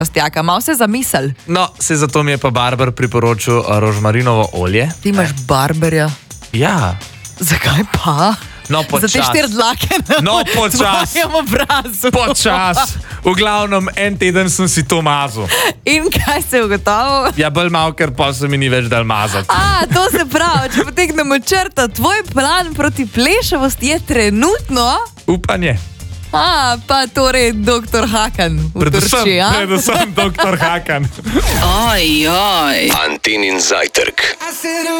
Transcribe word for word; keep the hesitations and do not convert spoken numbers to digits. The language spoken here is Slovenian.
Stjaka, malo se zamisel. No, se zato mi je pa barber priporočil rožmarinovo olje. Ti imaš barberja. Ja. Zakaj pa? No, počas. Za te štiri dlake na No, počas. tvojem obrazu. Počas. V glavnem, en teden sem si to mazal. In kaj se je ugotovil? Ja, bolj malo, ker pa se mi ni več dal mazati. A, to se pravi, če potegnemo črto, tvoj plan proti plešavosti je trenutno... Upanje. A, pa torej doktor Hakan v Predvsem, Turčiji, a? predvsem doktor Hakan. Oj, oj. Antenin zajtrk.